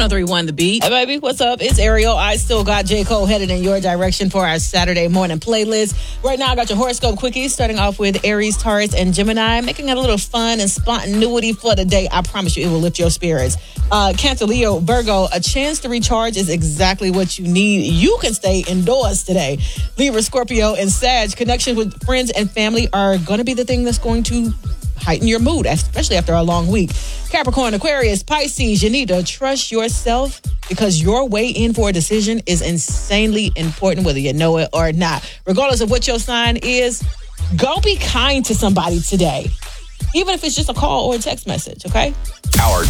103.1 The Beat. Hey, baby, what's up? It's Ariel. I still got J. Cole headed in your direction for our Saturday morning playlist. Right now, I got your horoscope quickies, starting off with Aries, Taurus, and Gemini, making it a little fun and spontaneity for the day. I promise you, it will lift your spirits. Cancer, Leo, Virgo, a chance to recharge is exactly what you need. You can stay indoors today. Libra, Scorpio, and Sag, connections with friends and family are going to be the thing that's going to heighten your mood, especially after a long week. Capricorn, Aquarius, Pisces, you need to trust yourself because your way in for a decision is insanely important, whether you know it or not. Regardless of what your sign is, go be kind to somebody today, even if it's just a call or a text message, okay? Our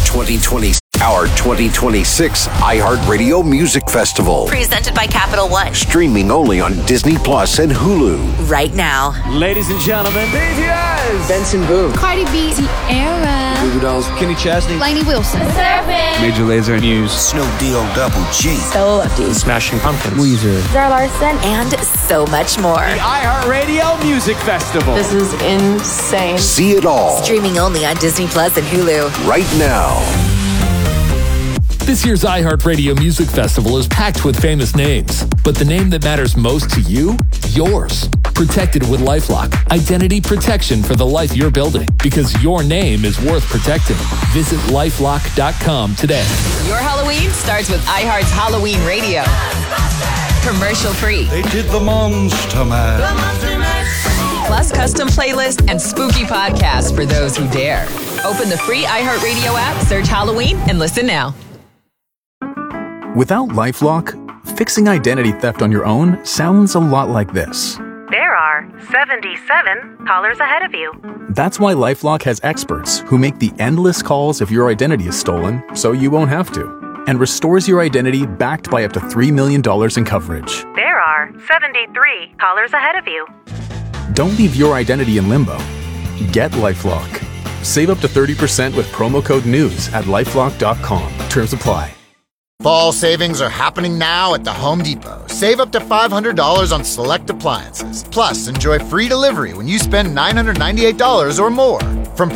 2026 iHeartRadio Music Festival. Presented by Capital One. Streaming only on Disney Plus and Hulu. Right now. Ladies and gentlemen, BTS, Benson Boone, Cardi B, Tierra, Goo Goo Dolls, Kenny Chesney, Lainey Wilson, Surfing, Major Lazer, Muse, Snoop Double G, Stella Lefty, Smashing Pumpkins, Weezer, Zara Larson, And so much more. the iHeartRadio Music Festival. This is insane. See it all Streaming only on Disney Plus and Hulu. right now. This year's iHeartRadio Music Festival is packed with famous names, but the name that matters most to you? Yours. Protected with LifeLock. Identity protection for the life you're building, because your name is worth protecting. Visit LifeLock.com today. Your Halloween starts with iHeart's Halloween Radio. Commercial free. They did the Monster Mash. Plus custom playlists and spooky podcasts for those who dare. Open the free iHeartRadio app, search Halloween, and listen now. Without LifeLock, fixing identity theft on your own sounds a lot like this. There are 77 callers ahead of you. That's why LifeLock has experts who make the endless calls if your identity is stolen so you won't have to, and restores your identity backed by up to $3 million in coverage. There are 73 callers ahead of you. Don't leave your identity in limbo. Get LifeLock. Save up to 30% with promo code NEWS at LifeLock.com. Terms apply. Fall savings are happening now at the Home Depot. Save up to $500 on select appliances. Plus, enjoy free delivery when you spend $998 or more.